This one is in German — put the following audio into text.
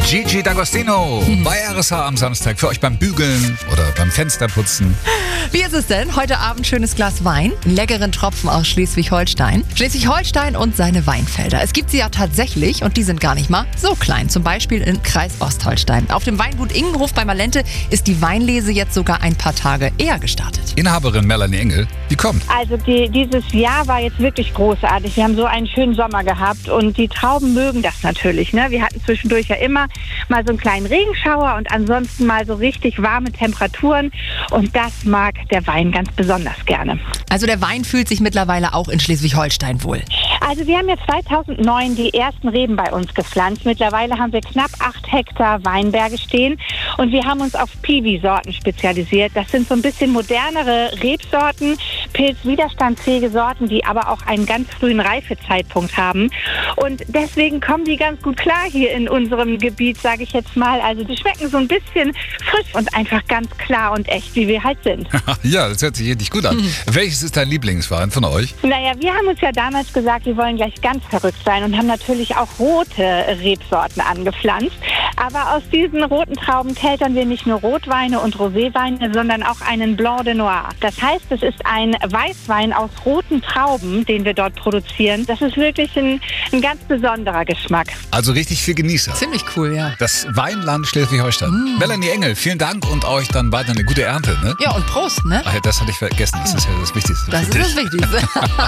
Gigi D'Agostino bei RSH am Samstag für euch beim Bügeln oder beim Fensterputzen. Wie ist es denn? Heute Abend schönes Glas Wein, einen leckeren Tropfen aus Schleswig-Holstein. Schleswig-Holstein und seine Weinfelder. Es gibt sie ja tatsächlich und die sind gar nicht mal so klein. Zum Beispiel im Kreis Ostholstein. Auf dem Weingut Ingenhof bei Malente ist die Weinlese jetzt sogar ein paar Tage eher gestartet. Inhaberin Melanie Engel, die kommt. Also dieses Jahr war jetzt wirklich großartig. Wir haben so einen schönen Sommer gehabt und die Trauben mögen das natürlich. Ne? Wir hatten zwischendurch ja immer mal so einen kleinen Regenschauer und ansonsten mal so richtig warme Temperaturen. Und das mag der Wein ganz besonders gerne. Also der Wein fühlt sich mittlerweile auch in Schleswig-Holstein wohl. Also wir haben ja 2009 die ersten Reben bei uns gepflanzt. Mittlerweile haben wir knapp 8 Hektar Weinberge stehen und wir haben uns auf Piwi-Sorten spezialisiert. Das sind so ein bisschen modernere Rebsorten, pilzwiderstandsfähige Sorten, die aber auch einen ganz frühen Reifezeitpunkt haben. Und deswegen kommen die ganz gut klar hier in unserem Gebiet, sage ich jetzt mal. Also die schmecken so ein bisschen frisch und einfach ganz klar und echt, wie wir halt sind. Ja, das hört sich richtig gut an. Welches ist dein Lieblingswein von euch? Naja, wir haben uns ja damals gesagt, wir wollen gleich ganz verrückt sein und haben natürlich auch rote Rebsorten angepflanzt. Aber aus diesen roten Trauben keltern wir nicht nur Rotweine und Roséweine, sondern auch einen Blanc de Noir. Das heißt, es ist ein Weißwein aus roten Trauben, den wir dort produzieren. Das ist wirklich ein ganz besonderer Geschmack. Also richtig viel Genießer. Ziemlich cool, ja. Das Weinland Schleswig-Holstein. Melanie Engel, vielen Dank und euch dann weiter eine gute Ernte. Ne? Ja, und Prost, ne? Ach ja, das hatte ich vergessen. Das ist ja das Wichtigste. Das ist das Wichtigste.